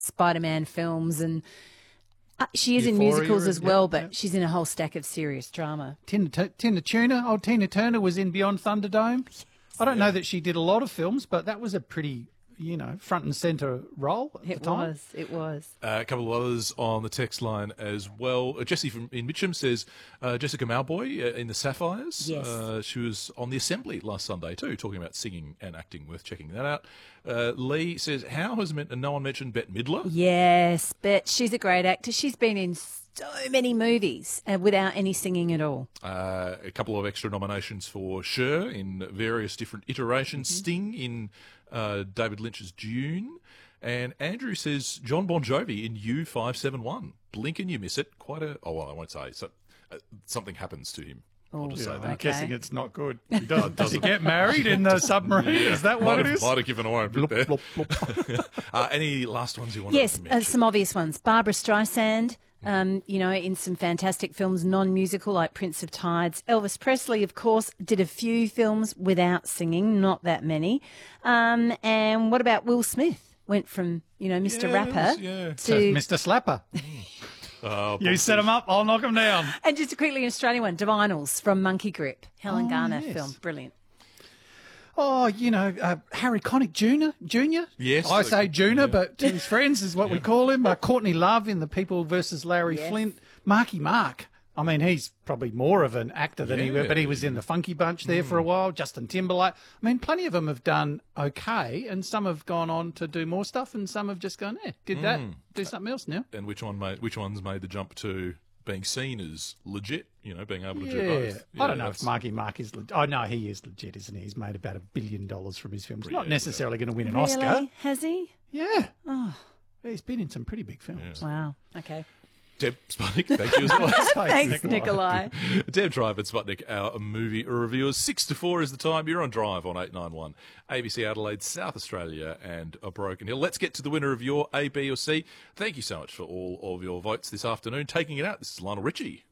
Spider-Man films, and she is in Euphoria musicals as well, but yeah. she's in a whole stack of serious drama. Tina Turner. Oh, Tina Turner was in Beyond Thunderdome. I don't know that she did a lot of films, but that was a pretty, front and centre role at the time. It was. A couple of others on the text line as well. Jesse in Mitcham says Jessica Malboy in The Sapphires. Yes. She was on The Assembly last Sunday too, talking about singing and acting. Worth checking that out. Lee says, how has no one mentioned Bette Midler? Yes, but she's a great actor. She's been in so many movies without any singing at all. A couple of extra nominations for Cher in various different iterations. Sting in David Lynch's Dune. And Andrew says John Bon Jovi in U571. Blink and you miss it. I won't say. So, something happens to him. I'll just say that. I'm guessing it's not good. Does Does he get married in the submarine? Is that what it is? Might have given away a bit there. Any last ones you want Yes, to mention? some obvious ones. Barbara Streisand, in some fantastic films, non-musical like Prince of Tides. Elvis Presley, of course, did a few films without singing, not that many. And what about Will Smith? Went from, Mr. Rapper to... Mr. Slapper. Oh, You set him up, I'll knock him down. And just a quickly, an Australian one, Divinals from Monkey Grip. Helen Garner yes. film. Brilliant. Oh, Harry Connick Jr. Yes. I say Junior, but to his friends is what we call him. Courtney Love in The People versus Larry Yes. Flint. Marky Mark. I mean, he's probably more of an actor than but he was in the Funky Bunch there for a while. Justin Timberlake. I mean, plenty of them have done okay, and some have gone on to do more stuff, and some have just gone, did that, do something else now. And which ones made the jump to being seen as legit, being able to do both? I don't know if Marky Mark is legit. Oh, no, he is legit, isn't he? He's made about $1 billion from his films. Not necessarily going to win an Oscar. Really? Has he? Yeah. Oh. He's been in some pretty big films. Wow. Okay. Deb Sputnik, thank you as well. Thanks, Nikolai. Deb Drive and Sputnik, our movie reviewers. 6 to 4 is the time. You're on Drive on 891. ABC Adelaide, South Australia and Broken Hill. Let's get to the winner of your A, B or C. Thank you so much for all of your votes this afternoon. Taking it out, this is Lionel Richie.